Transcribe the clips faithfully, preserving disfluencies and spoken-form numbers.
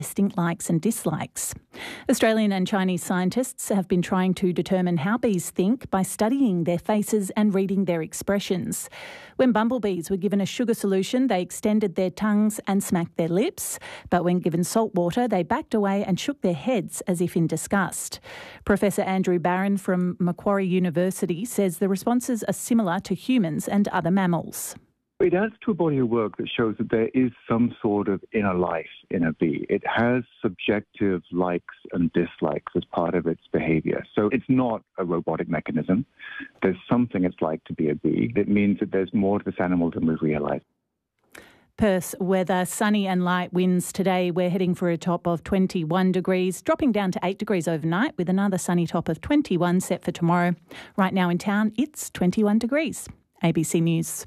distinct likes and dislikes. Australian and Chinese scientists have been trying to determine how bees think by studying their faces and reading their expressions. When bumblebees were given a sugar solution, they extended their tongues and smacked their lips, but when given salt water, they backed away and shook their heads as if in disgust. Professor Andrew Barron from Macquarie University says the responses are similar to humans and other mammals. It adds to a body of work that shows that there is some sort of inner life in a bee. It has subjective likes and dislikes as part of its behaviour. So it's not a robotic mechanism. There's something it's like to be a bee. It means that there's more to this animal than we realise. Perth weather, sunny and light winds today. We're heading for a top of twenty-one degrees, dropping down to eight degrees overnight with another sunny top of twenty-one set for tomorrow. Right now in town, it's twenty-one degrees. A B C News.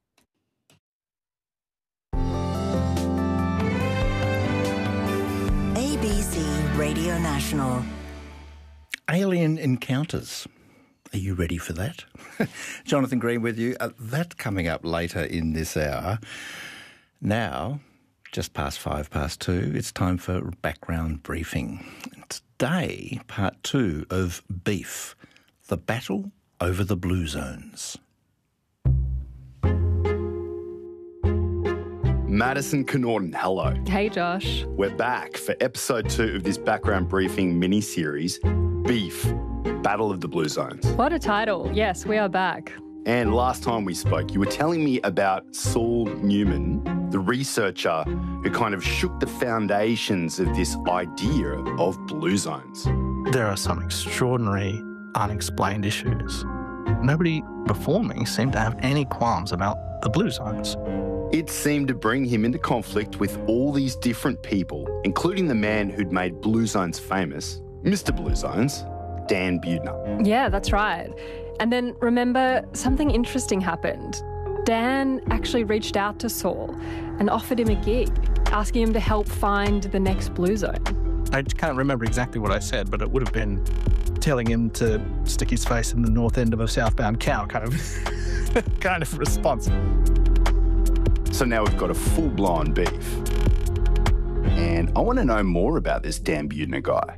A B C Radio National. Alien encounters. Are you ready for that? Jonathan Green with you. Uh, that coming up later in this hour. Now, just past five past two, it's time for background briefing. Today, part two of Beef, the battle over the blue zones. Madison Connaughton, hello. Hey, Josh. We're back for episode two of this background briefing mini-series, Beef, Battle of the Blue Zones. What a title. Yes, we are back. And last time we spoke, you were telling me about Saul Newman, the researcher who kind of shook the foundations of this idea of blue zones. There are some extraordinary, unexplained issues. Nobody before me seemed to have any qualms about the blue zones. It seemed to bring him into conflict with all these different people, including the man who'd made blue zones famous, Mister Blue Zones, Dan Buettner. Yeah, that's right. And then, remember, something interesting happened. Dan actually reached out to Saul and offered him a gig, asking him to help find the next blue zone. I can't remember exactly what I said, but it would have been telling him to stick his face in the north end of a southbound cow kind of, kind of response. So now we've got a full-blown beef. And I want to know more about this Dan Buettner guy.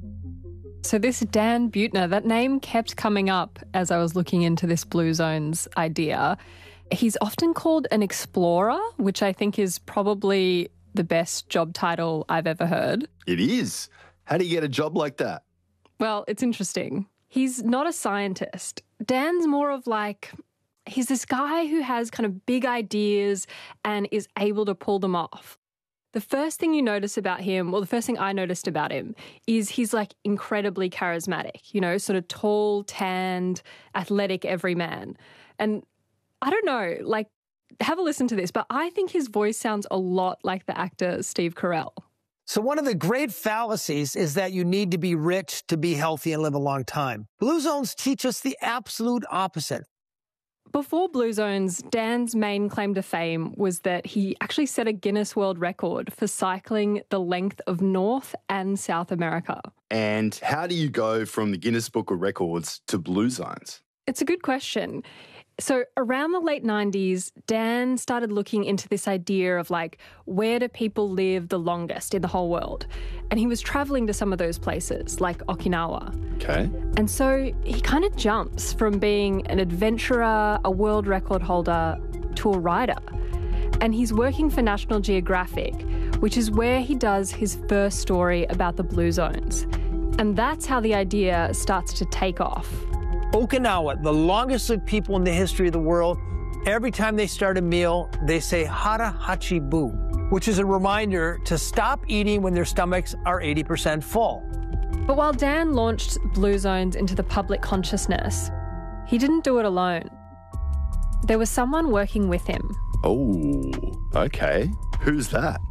So this Dan Buettner, that name kept coming up as I was looking into this Blue Zones idea. He's often called an explorer, which I think is probably the best job title I've ever heard. It is. How do you get a job like that? Well, it's interesting. He's not a scientist. Dan's more of like... He's this guy who has kind of big ideas and is able to pull them off. The first thing you notice about him, well, the first thing I noticed about him is he's like incredibly charismatic, you know, sort of tall, tanned, athletic everyman. And I don't know, like, have a listen to this, but I think his voice sounds a lot like the actor Steve Carell. So one of the great fallacies is that you need to be rich to be healthy and live a long time. Blue zones teach us the absolute opposite. Before Blue Zones, Dan's main claim to fame was that he actually set a Guinness World Record for cycling the length of North and South America. And how do you go from the Guinness Book of Records to blue zones? It's a good question. So around the late nineties, Dan started looking into this idea of like, where do people live the longest in the whole world? And he was travelling to some of those places, like Okinawa. Okay. And so he kind of jumps from being an adventurer, a world record holder, to a writer. And he's working for National Geographic, which is where he does his first story about the blue zones. And that's how the idea starts to take off. Okinawa, the longest lived people in the history of the world, every time they start a meal, they say hara hachi bu, which is a reminder to stop eating when their stomachs are eighty percent full. But while Dan launched Blue Zones into the public consciousness, he didn't do it alone. There was someone working with him. Oh, okay. Who's that?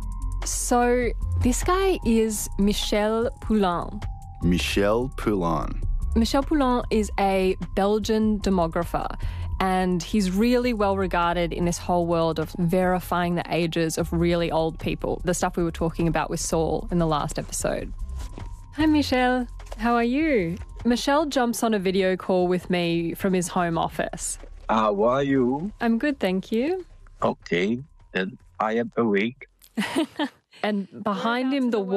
So this guy is Michel Poulain. Michel Poulain. Michel Poulain is a Belgian demographer, and he's really well regarded in this whole world of verifying the ages of really old people, the stuff we were talking about with Saul in the last episode. Hi, Michel. How are you? Michel jumps on a video call with me from his home office. How are you? I'm good, thank you. Okay, then I am awake. And behind him, the